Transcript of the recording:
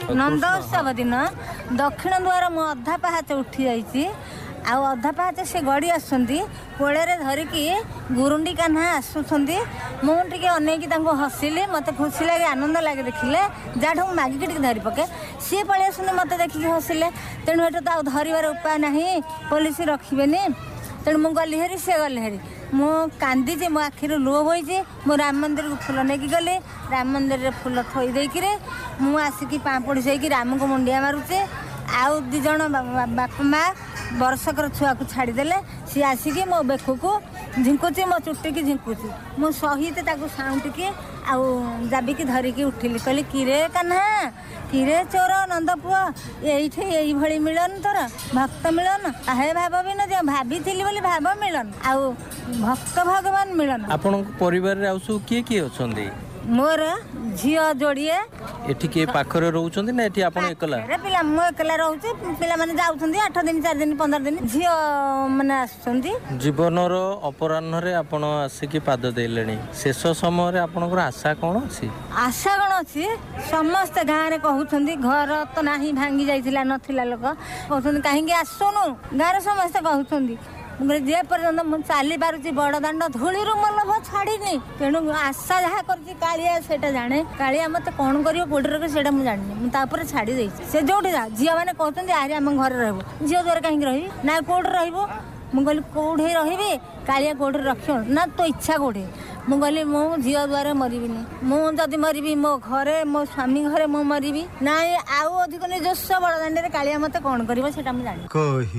नंद उत्सव दिन दक्षिण द्वार मो अधा पहाच उठी जाइए अधा पहाच से गड़ी आसुँच कोड़े धरिकी गुरुंडी कान्हा आसुँच मुझे अनेक हसिली मत खुशी लगे आनंद लगे देखिले जहाँ मागिक धरी पके सी पलि आसुँच मत देखिक हसिले तेणु ये तो धरबार उपाय ना पुलिस रखिए तेणु मुझे गली हेरी सी गली हेरी मु कांदीचे मो आखिर लुह बोईचे मु राम मंदिर को फूल नहीं गली राम मंदिर फूल थोदे मु आसिकी पाँपड़ी सही राम को मुंडिया मारुचे आउ दी जन बापा माँ वर्षकर छुआ को छाड़देले सी आसिकी मो बेक को झिंकुची मो चुटी की झिंकुची मो सहित साउंटिकी आउ जाबिकी धरिकी उठिली कहली किरे कान्हा किरे चोर नंद पुआ ये भली मिलन तोर भक्त मिलन हे भाव भी न भाभी बोली भाव मिलन आउ भक्त भगवान मिलन। आपण परिवार आउ सब किए किए अछंदी? मोर झियो जोड़िए एठी के पाखरे रहउछंदी ना एठी आपण एकला? रे पिला मो एकला रहउछि पिला माने जाउछंदी 8 दिन 4 दिन 15 दिन झियो माने आछंदी। जीवनर अपराह्न रे आपण आसिकी पाद देलेनी शेष समय रे आपनकर आशा कोन अछि? आशा कोन अछि समस्त गां रे कहउछंदी घर तो नाही भांगी जाइथिला नथिला लोक कहउछंदी काहे के आसोनु गां रे समस्त कहउछंदी जे पर्यंत मुझे चली पार्टी बड़ दाण्ड धूली मन छाड़ी तेणु आशा जहाँ कर सेटा जाने कालिया मत कौन कर कौटे रखा मुझे जानी मुझे छाड़ी दे से जो झील मैंने कहते आहरी आम घर रही झील द्वारा कहीं रही ना कौटे रही मुझे कौटे रही कालिया कौटे रख ना तो इच्छा कौटे मुझे मु झील द्वारा मरबिनी मुझे मरबी मो घरे मो स्वामी घरे मु मरबी ना आउ अधिक निजस्व बड़ दाण्ड कालिया मत कौन कर जानी।